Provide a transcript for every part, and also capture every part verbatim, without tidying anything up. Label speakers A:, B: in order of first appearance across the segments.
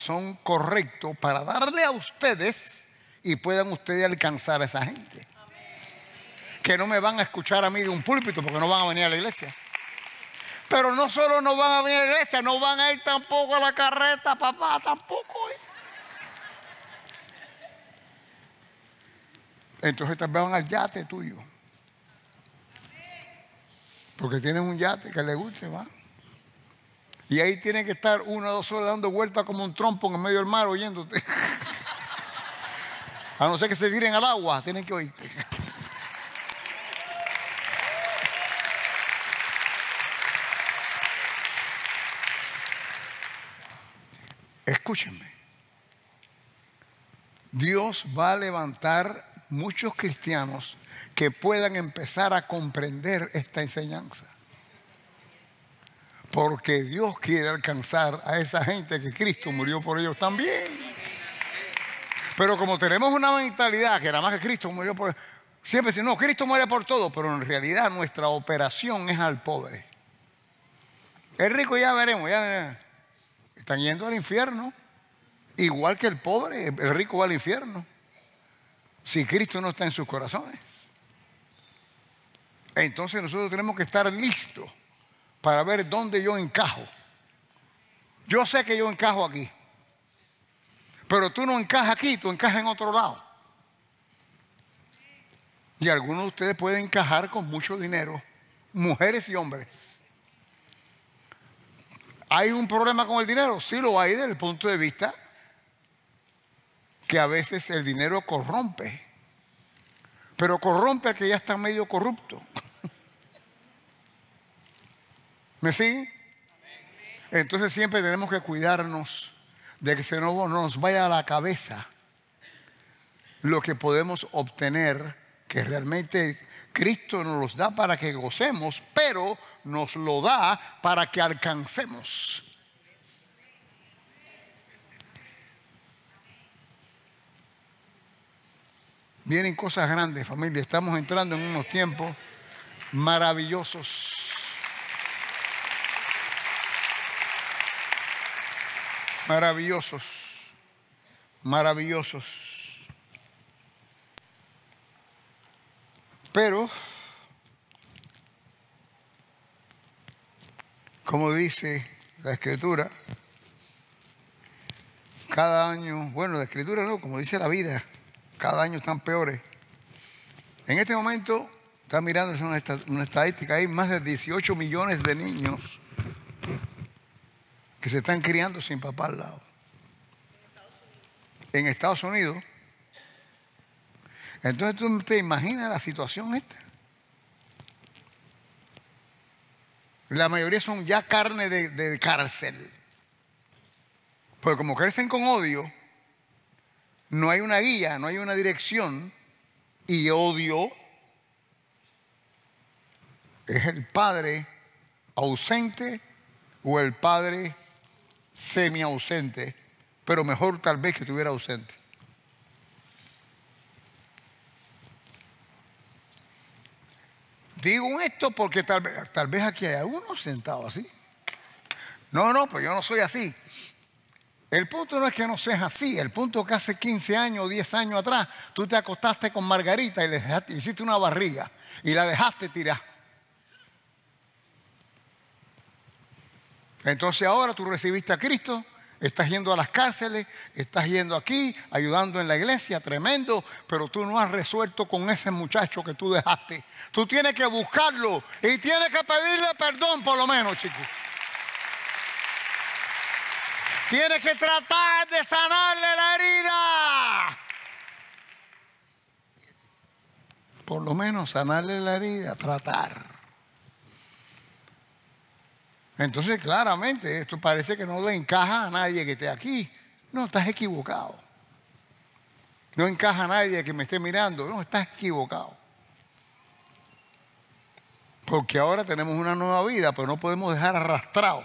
A: son correctos para darle a ustedes y puedan ustedes alcanzar a esa gente. Que no me van a escuchar a mí de un púlpito porque no van a venir a la iglesia. Pero no solo no van a venir a la iglesia, no van a ir tampoco a la carreta, papá, tampoco. Entonces tal vez van al yate tuyo. Porque tienen un yate que les guste, va. Y ahí tienen que estar una o dos horas dando vueltas como un trompo en el medio del mar oyéndote. A no ser que se tiren al agua, tienen que oírte. Escúchenme. Dios va a levantar muchos cristianos que puedan empezar a comprender esta enseñanza. Porque Dios quiere alcanzar a esa gente que Cristo murió por ellos también. Pero como tenemos una mentalidad que nada más que Cristo murió por... Siempre dicen, no, Cristo muere por todo, pero en realidad nuestra operación es al pobre. El rico ya veremos, ya veremos. Están yendo al infierno. Igual que el pobre, el rico va al infierno. Si Cristo no está en sus corazones. Entonces nosotros tenemos que estar listos para ver dónde yo encajo. Yo sé que yo encajo aquí. Pero tú no encajas aquí, tú encajas en otro lado. Y algunos de ustedes pueden encajar con mucho dinero, mujeres y hombres. ¿Hay un problema con el dinero? Sí lo hay desde el punto de vista que a veces el dinero corrompe. Pero corrompe al que ya está medio corrupto. ¿Me siguen? Entonces siempre tenemos que cuidarnos de que se no nos vaya a la cabeza lo que podemos obtener, que realmente Cristo nos los da para que gocemos, pero nos lo da para que alcancemos. Vienen cosas grandes, familia. Estamos entrando en unos tiempos maravillosos. Maravillosos. Maravillosos. Pero, como dice la Escritura, cada año, bueno, la Escritura no, como dice la vida, cada año están peores. En este momento, está mirando una, una estadística, hay más de dieciocho millones de niños que se están criando sin papá al lado. En Estados Unidos. Entonces tú te imaginas la situación esta. La mayoría son ya carne de, de cárcel. Porque como crecen con odio, no hay una guía, no hay una dirección, y odio es el padre ausente o el padre semi-ausente, pero mejor tal vez que estuviera ausente. Digo esto porque tal vez, tal vez aquí hay algunos sentados así. No, no, pues yo no soy así. El punto no es que no seas así, el punto es que hace quince años o diez años atrás tú te acostaste con Margarita y le dejaste, hiciste una barriga y la dejaste tirar. Entonces ahora tú recibiste a Cristo, estás yendo a las cárceles, estás yendo aquí, ayudando en la iglesia, tremendo, pero tú no has resuelto con ese muchacho que tú dejaste. Tú tienes que buscarlo y tienes que pedirle perdón por lo menos, chicos. Tienes que tratar de sanarle la herida. Por lo menos sanarle la herida, tratar. Entonces claramente esto parece que no le encaja a nadie que esté aquí. No, estás equivocado. No encaja a nadie que me esté mirando. No, estás equivocado. Porque ahora tenemos una nueva vida, pero no podemos dejar arrastrado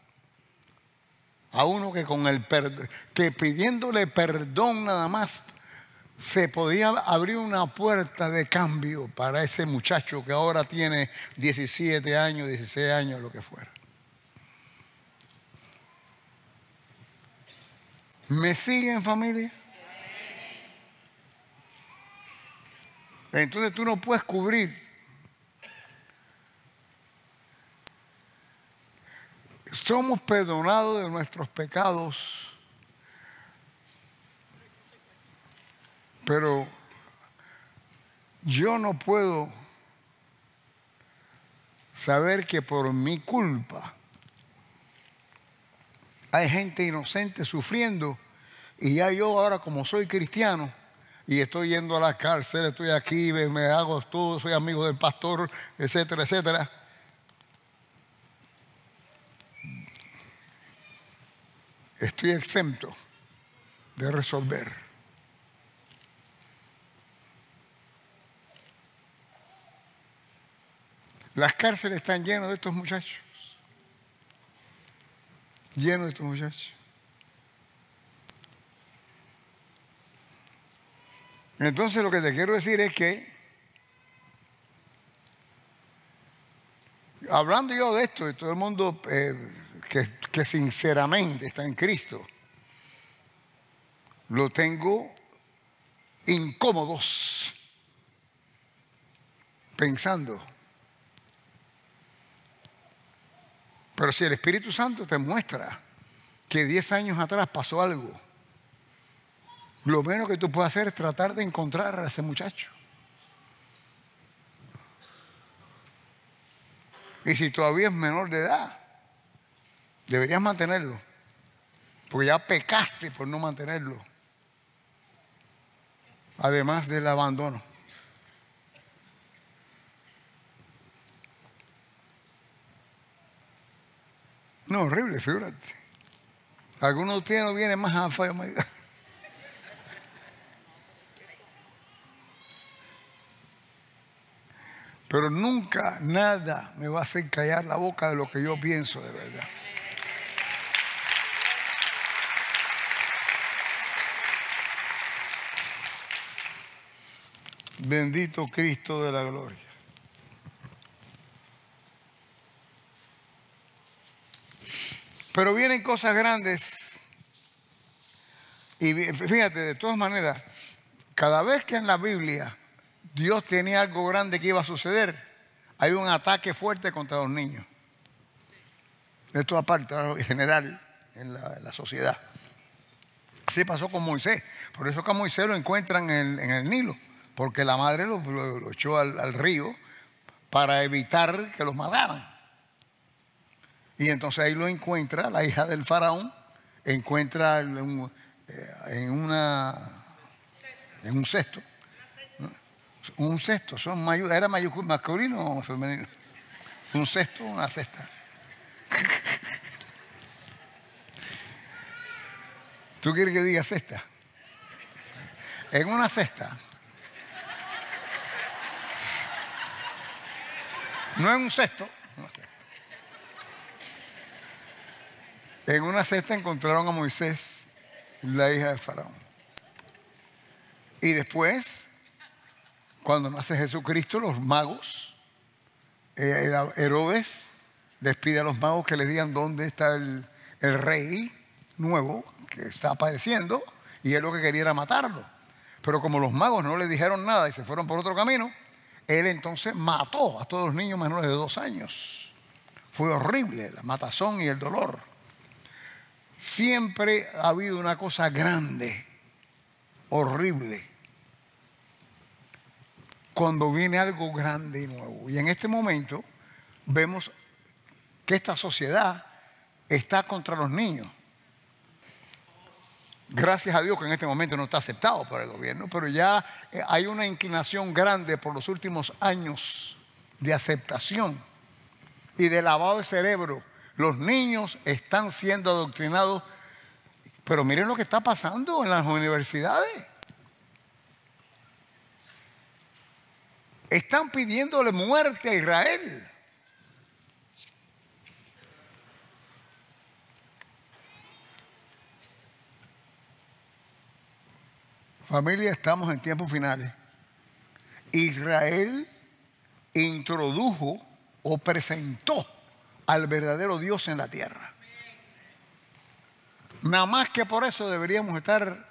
A: a uno que con el perdón, que pidiéndole perdón nada más se podía abrir una puerta de cambio para ese muchacho que ahora tiene diecisiete años, dieciséis años, lo que fuera. ¿Me siguen, familia? Entonces tú no puedes cubrir. Somos perdonados de nuestros pecados, pero yo no puedo saber que por mi culpa hay gente inocente sufriendo, y ya yo ahora, como soy cristiano y estoy yendo a la cárcel, estoy aquí, me hago todo, soy amigo del pastor, etcétera, etcétera, estoy exento de resolver. Las cárceles están llenas de estos muchachos. Llenos de estos muchachos. Entonces lo que te quiero decir es que, hablando yo de esto, de todo el mundo eh, que, que sinceramente está en Cristo, lo tengo incómodos pensando. Pero si el Espíritu Santo te muestra que diez años atrás pasó algo, lo menos que tú puedes hacer es tratar de encontrar a ese muchacho. Y si todavía es menor de edad, deberías mantenerlo, porque ya pecaste por no mantenerlo, además del abandono. No, horrible, figúrate. Algunos de ustedes no vienen más a fallo. Pero nunca nada me va a hacer callar la boca de lo que yo pienso de verdad. Bendito Cristo de la gloria. Pero vienen cosas grandes. Y fíjate, de todas maneras, cada vez que en la Biblia Dios tenía algo grande que iba a suceder, hay un ataque fuerte contra los niños. De toda parte, en general, en la, en la sociedad. Así pasó con Moisés. Por eso que a Moisés lo encuentran en el, en el Nilo, porque la madre lo, lo, lo echó al, al río para evitar que los mataran. Y entonces ahí lo encuentra la hija del faraón, encuentra en un, en una, en un cesto. Un cesto, son mayu, ¿era mayúsculo, masculino o femenino? Un cesto, una cesta. ¿Tú quieres que diga cesta? En una cesta. No en un cesto. Una cesta. En una cesta encontraron a Moisés, la hija del faraón. Y después, cuando nace Jesucristo, los magos, eh, Herodes les pide a los magos que les digan dónde está el, el rey nuevo que está apareciendo, y él lo que quería era matarlo. Pero como los magos no le dijeron nada y se fueron por otro camino, él entonces mató a todos los niños menores de dos años. Fue horrible la matazón y el dolor. Siempre ha habido una cosa grande, horrible, cuando viene algo grande y nuevo. Y en este momento vemos que esta sociedad está contra los niños. Gracias a Dios que en este momento no está aceptado por el gobierno, pero ya hay una inclinación grande por los últimos años de aceptación y de lavado de cerebro. Los niños están siendo adoctrinados, pero miren lo que está pasando en las universidades. Están pidiéndole muerte a Israel. Familia, estamos en tiempos finales. Israel introdujo o presentó al verdadero Dios en la tierra. Nada más que por eso deberíamos estar